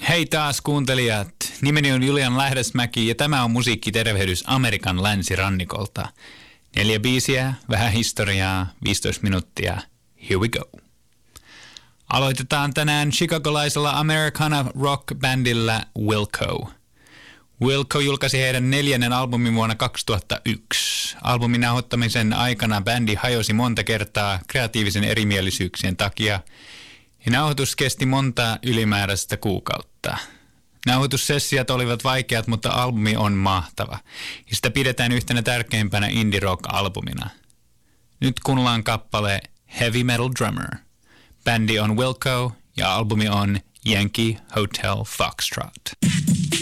Hei taas kuuntelijat, nimeni on Julian Lähdesmäki ja tämä on musiikkitervehdys Amerikan länsirannikolta. 4 biisiä, vähän historiaa, 15 minuuttia, here we go. Aloitetaan tänään chicagolaisella Americana rock-bändillä Wilco. Wilco julkaisi heidän 4. albumin vuonna 2001. Albumin nauhoittamisen aikana bändi hajosi monta kertaa kreatiivisen erimielisyyksien takia ja nauhoitus kesti monta ylimääräistä kuukautta. Nauhoitussessiot olivat vaikeat, mutta albumi on mahtava ja sitä pidetään yhtenä tärkeimpänä indie rock-albumina. Nyt kuunnellaan kappale Heavy Metal Drummer. Bändi on Wilco ja albumi on Yankee Hotel Foxtrot.